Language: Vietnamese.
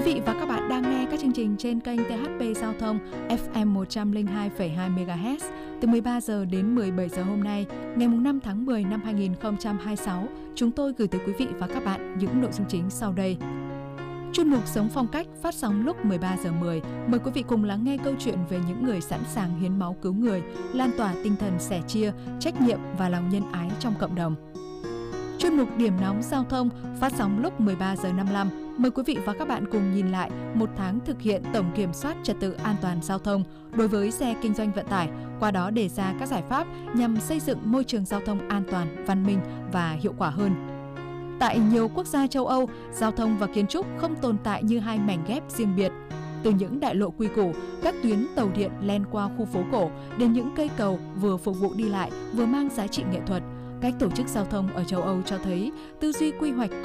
vị và các bạn đang nghe các chương trình trên kênh THP Giao thông FM 102,2 MHz từ 13 giờ đến 17 giờ hôm nay, ngày 5 tháng 10 năm 2026. Chúng tôi gửi tới quý vị và các bạn những nội dung chính sau đây. Chuyên mục Sống phong cách phát sóng lúc 13 giờ 10. Mời quý vị cùng lắng nghe câu chuyện về những người sẵn sàng hiến máu cứu người, lan tỏa tinh thần sẻ chia, trách nhiệm và lòng nhân ái trong cộng đồng. Chuyên mục Điểm nóng giao thông phát sóng lúc 13 giờ 55. Mời quý vị và các bạn cùng nhìn lại một tháng thực hiện tổng kiểm soát trật tự an toàn giao thông đối với xe kinh doanh vận tải, qua đó đề ra các giải pháp nhằm xây dựng môi trường giao thông an toàn, văn minh và hiệu quả hơn. Tại nhiều quốc gia châu Âu, giao thông và kiến trúc không tồn tại như hai mảnh ghép riêng biệt. Từ những đại lộ quy củ, các tuyến tàu điện len qua khu phố cổ đến những cây cầu vừa phục vụ đi lại vừa mang giá trị nghệ thuật, cách tổ chức giao thông ở châu Âu cho thấy tư duy quy hoạch